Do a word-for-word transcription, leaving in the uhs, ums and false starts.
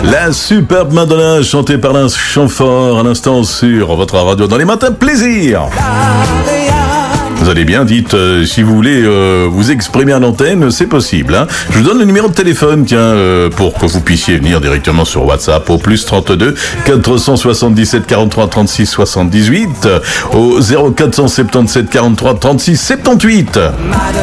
La superbe Madonna chantée par l'un Chamfort à l'instant sur votre radio dans les matins plaisir. Vous allez bien, dites, euh, si vous voulez euh, vous exprimer à l'antenne, c'est possible. Hein. Je vous donne le numéro de téléphone, tiens, euh, pour que vous puissiez venir directement sur WhatsApp au plus trente-deux quatre cent soixante-dix-sept quarante-trois trente-six soixante-dix-huit, au zéro quatre cent soixante-dix-sept quarante-trois trente-six soixante-dix-huit.